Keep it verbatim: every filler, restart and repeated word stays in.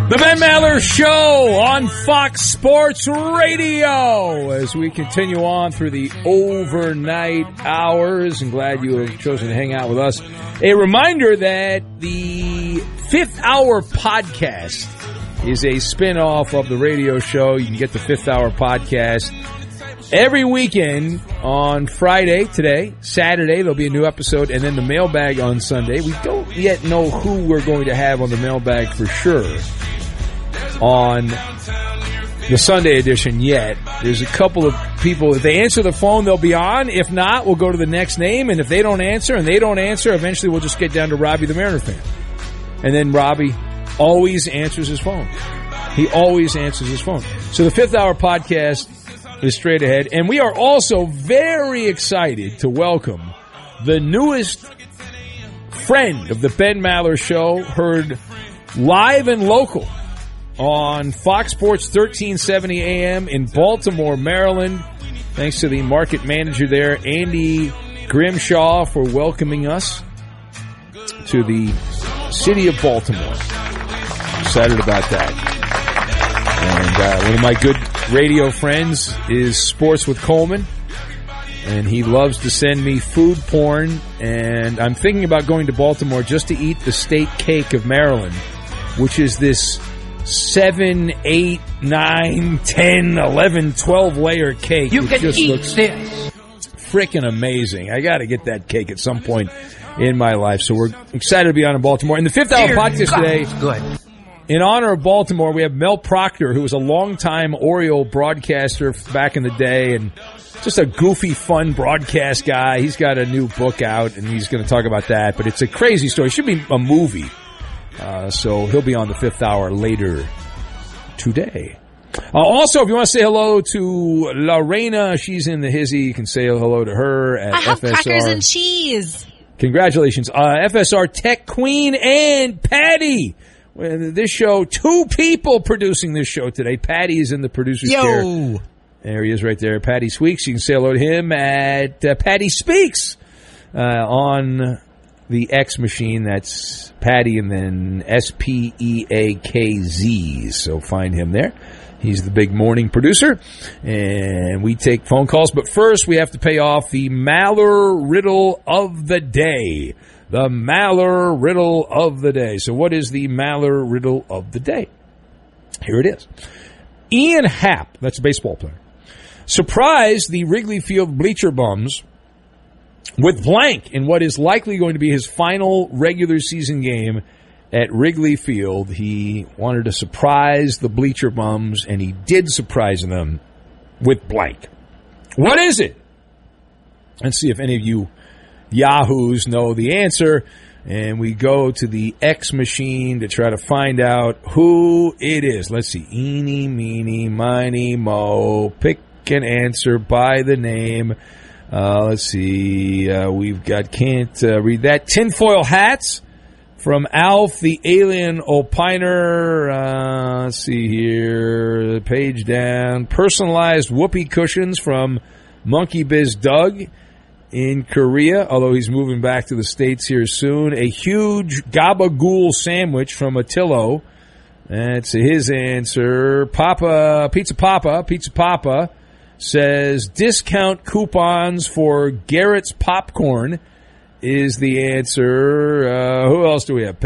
The Ben Maller Show on Fox Sports Radio as we continue on through the overnight hours. I'm glad you have chosen to hang out with us. A reminder that the Fifth Hour Podcast is a spin-off of the radio show. You can get the Fifth Hour Podcast every weekend on Friday, today, Saturday. There'll be a new episode, and then the mailbag on Sunday. We don't yet know who we're going to have on the mailbag for sure on the Sunday edition yet. There's a couple of people. If they answer the phone, they'll be on. If not, we'll go to the next name. And if they don't answer and they don't answer, eventually we'll just get down to Robbie the Mariner fan. And then Robbie always answers his phone. He always answers his phone. So the Fifth Hour Podcast is straight ahead. And we are also very excited to welcome the newest friend of the Ben Maller Show, heard live and local on Fox Sports thirteen seventy A M in Baltimore, Maryland. Thanks to the market manager there, Andy Grimshaw, for welcoming us to the city of Baltimore. Excited about that. And uh, one of my good radio friends is Sports with Coleman, and he loves to send me food porn, and I'm thinking about going to Baltimore just to eat the state cake of Maryland, which is this seven, eight, nine, ten, eleven, twelve layer cake. You can just eat looks this. Freaking amazing. I got to get that cake at some point in my life. So we're excited to be on in Baltimore. In the Fifth Hour Dear Podcast God, today, it's good. in honor of Baltimore, we have Mel Proctor, who was a longtime Oriole broadcaster back in the day and just a goofy, fun broadcast guy. He's got a new book out, and he's going to talk about that. But it's a crazy story. It should be a movie. Uh, so he'll be on the Fifth Hour later today. Uh, also, if you want to say hello to Lorena, she's in the hizzy. You can say hello to her at I have F S R. crackers and cheese. Congratulations. Uh, F S R Tech Queen and Patty. Well, this show, two people producing this show today. Patty is in the producer's Yo. chair. There he is right there. Patty Speaks. You can say hello to him at uh, Patty Speaks uh, on the X machine. That's Patty and then S P E A K Z. So find him there. He's the big morning producer. And we take phone calls. But first, we have to pay off the Maller Riddle of the Day. The Maller Riddle of the Day. So what is the Maller Riddle of the Day? Here it is. Ian Happ, that's a baseball player, surprised the Wrigley Field bleacher bums with blank in what is likely going to be his final regular season game at Wrigley Field. He wanted to surprise the bleacher bums, and he did surprise them with blank. What is it? Let's see if any of you yahoos know the answer. And we go to the X machine to try to find out who it is. Let's see. Eeny, meeny, miny, mo. Pick an answer by the name. Uh, let's see. Uh, we've got, can't uh, read that. Tinfoil hats from Alf the Alien Opiner. Uh, let's see here. Page down. Personalized whoopee cushions from Monkey Biz Doug in Korea, although he's moving back to the States here soon. A huge gabagool sandwich from Attillo. That's his answer. Papa, Pizza Papa, Pizza Papa says discount coupons for Garrett's Popcorn is the answer. Uh, who else do we have?